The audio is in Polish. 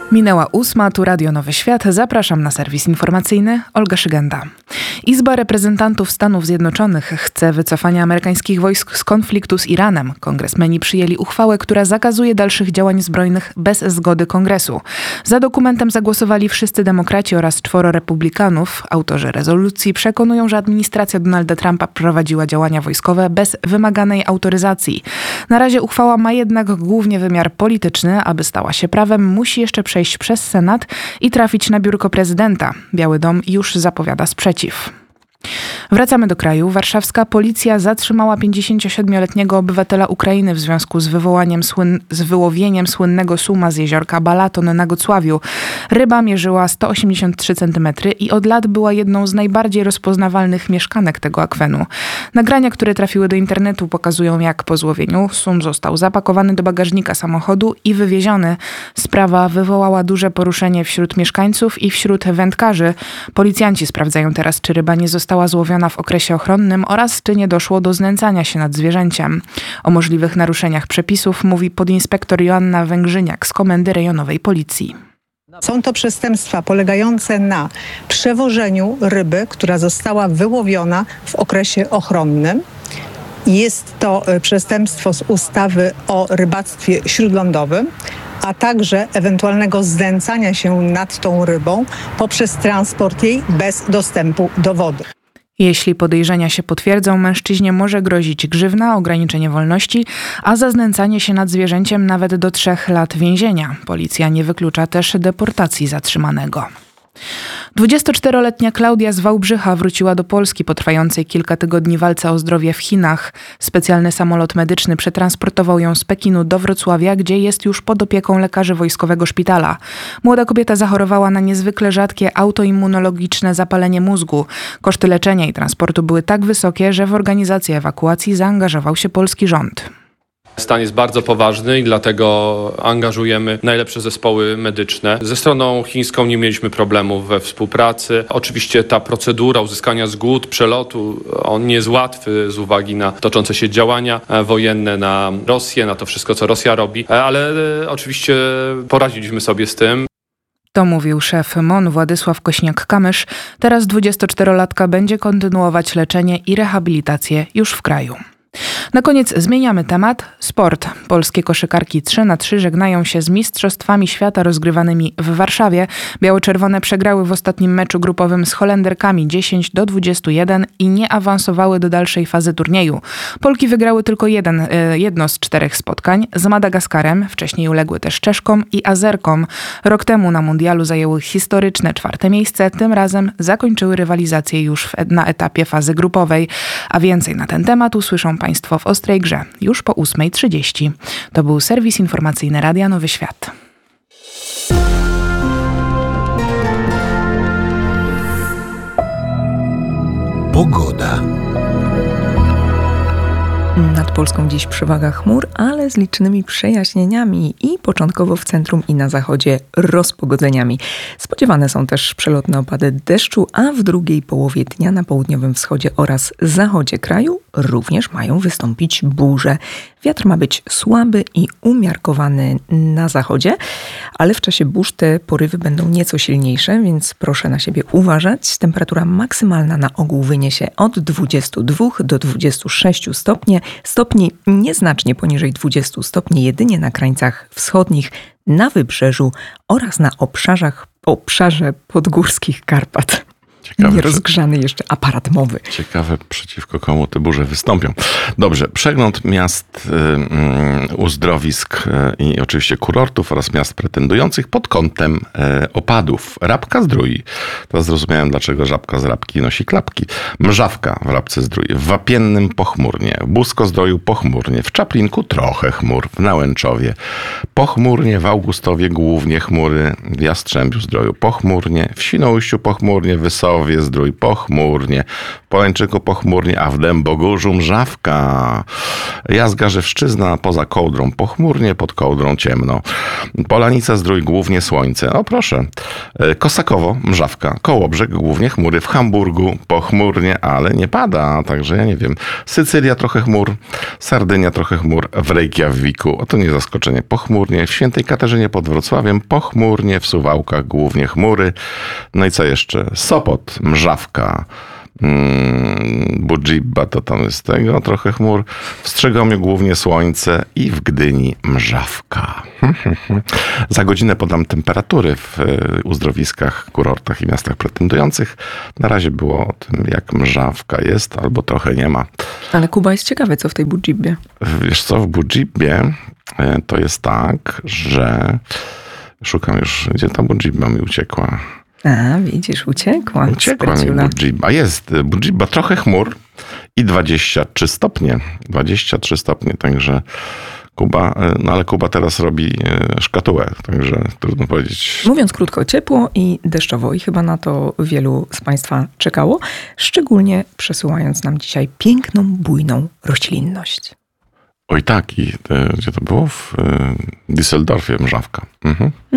Minęła 8, tu Radio Nowy Świat. Zapraszam na serwis informacyjny. Olga Szygenda. Izba Reprezentantów Stanów Zjednoczonych chce wycofania amerykańskich wojsk z konfliktu z Iranem. Kongresmeni przyjęli uchwałę, która zakazuje dalszych działań zbrojnych bez zgody Kongresu. Za dokumentem zagłosowali wszyscy demokraci oraz 4 republikanów. Autorzy rezolucji przekonują, że administracja Donalda Trumpa prowadziła działania wojskowe bez wymaganej autoryzacji. Na razie uchwała ma jednak głównie wymiar polityczny. Aby stała się prawem, musi jeszcze przejść przez Senat i trafić na biurko prezydenta. Biały Dom już zapowiada sprzeciw. Wracamy do kraju. Warszawska policja zatrzymała 57-letniego obywatela Ukrainy w związku z wyłowieniem słynnego suma z jeziorka Balaton na Gocławiu. Ryba mierzyła 183 cm i od lat była jedną z najbardziej rozpoznawalnych mieszkanek tego akwenu. Nagrania, które trafiły do internetu, pokazują, jak po złowieniu sum został zapakowany do bagażnika samochodu i wywieziony. Sprawa wywołała duże poruszenie wśród mieszkańców i wśród wędkarzy. Policjanci sprawdzają teraz, czy ryba nie została złowiona w okresie ochronnym oraz czy nie doszło do znęcania się nad zwierzęciem. O możliwych naruszeniach przepisów mówi podinspektor Joanna Węgrzyniak z Komendy Rejonowej Policji. Są to przestępstwa polegające na przewożeniu ryby, która została wyłowiona w okresie ochronnym. Jest to przestępstwo z ustawy o rybactwie śródlądowym, a także ewentualnego znęcania się nad tą rybą poprzez transport jej bez dostępu do wody. Jeśli podejrzenia się potwierdzą, mężczyźnie może grozić grzywna, ograniczenie wolności, a za znęcanie się nad zwierzęciem nawet do 3 lat więzienia. Policja nie wyklucza też deportacji zatrzymanego. 24-letnia Klaudia z Wałbrzycha wróciła do Polski po trwającej kilka tygodni walce o zdrowie w Chinach. Specjalny samolot medyczny przetransportował ją z Pekinu do Wrocławia, gdzie jest już pod opieką lekarzy wojskowego szpitala. Młoda kobieta zachorowała na niezwykle rzadkie autoimmunologiczne zapalenie mózgu. Koszty leczenia i transportu były tak wysokie, że w organizację ewakuacji zaangażował się polski rząd. Stan jest bardzo poważny i dlatego angażujemy najlepsze zespoły medyczne. Ze stroną chińską nie mieliśmy problemów we współpracy. Oczywiście ta procedura uzyskania zgód, przelotu, on nie jest łatwy z uwagi na toczące się działania wojenne na Rosję, na to wszystko, co Rosja robi, ale oczywiście poradziliśmy sobie z tym. To mówił szef MON Władysław Kośniak-Kamysz. Teraz 24-latka będzie kontynuować leczenie i rehabilitację już w kraju. Na koniec zmieniamy temat. Sport. Polskie koszykarki 3x3 żegnają się z Mistrzostwami Świata rozgrywanymi w Warszawie. Biało-czerwone przegrały w ostatnim meczu grupowym z Holenderkami 10-21 i nie awansowały do dalszej fazy turnieju. Polki wygrały tylko jedno z 4 spotkań z Madagaskarem, wcześniej uległy też Czeszkom i Azerkom. Rok temu na mundialu zajęły historyczne 4. miejsce, tym razem zakończyły rywalizację już na etapie fazy grupowej. A więcej na ten temat usłyszą Państwo w Ostrej Grze już po 8:30. To był serwis informacyjny Radia Nowy Świat. Pogoda. Nad Polską dziś przewaga chmur, ale z licznymi przejaśnieniami i początkowo w centrum i na zachodzie rozpogodzeniami. Spodziewane są też przelotne opady deszczu, a w drugiej połowie dnia na południowym wschodzie oraz zachodzie kraju również mają wystąpić burze. Wiatr ma być słaby i umiarkowany na zachodzie, ale w czasie burz te porywy będą nieco silniejsze, więc proszę na siebie uważać. Temperatura maksymalna na ogół wyniesie od 22 do 26 stopni, nieznacznie poniżej 20 stopni, jedynie na krańcach wschodnich, na wybrzeżu oraz na obszarze podgórskich Karpat. Nierozgrzany jeszcze aparat mowy. Ciekawe, przeciwko komu te burze wystąpią. Dobrze, przegląd miast, uzdrowisk i oczywiście kurortów oraz miast pretendujących pod kątem opadów. Rabka-Zdrój. Teraz zrozumiałem, dlaczego Żabka z Rabki nosi klapki. Mrzawka w Rabce-Zdrój. W Wapiennym pochmurnie. W Busko-Zdroju pochmurnie. W Czaplinku trochę chmur. W Nałęczowie pochmurnie. W Augustowie głównie chmury. W Jastrzębiu-Zdroju pochmurnie. W Świnoujściu pochmurnie. Wysowie Zdrój pochmurnie, w Polańczyku pochmurnie, a w Dębogórzu mrzawka. Jazgarzewszczyzna poza Kołdrą pochmurnie, pod Kołdrą ciemno. Polanica Zdrój głównie słońce. O proszę. Kosakowo mrzawka. Kołobrzeg głównie chmury. W Hamburgu pochmurnie, ale nie pada, także ja nie wiem. Sycylia trochę chmur. Sardynia trochę chmur. W Reykjaviku, to nie zaskoczenie, pochmurnie. W Świętej Katarzynie pod Wrocławiem pochmurnie. W Suwałkach głównie chmury. No i co jeszcze? Sopot mrzawka. Budżiba to tam jest tego, trochę chmur. W Strzegomiu głównie słońce i w Gdyni mrzawka. Za godzinę podam temperatury w uzdrowiskach, kurortach i miastach pretendujących. Na razie było o tym, jak mrzawka jest, albo trochę nie ma. Ale Kuba jest ciekawy, co w tej Budżibie. Wiesz co, w Budżibie to jest tak, że szukam już, gdzie ta Budżiba mi uciekła. A, widzisz, uciekła mi Budżiba. Jest Budżiba, trochę chmur i 23 stopnie. 23 stopnie, także Kuba, no ale Kuba teraz robi szkatułę, także trudno powiedzieć. Mówiąc krótko, ciepło i deszczowo i chyba na to wielu z Państwa czekało, szczególnie przesyłając nam dzisiaj piękną, bujną roślinność. Oj tak, i gdzie to było? W Düsseldorfie mrzawka.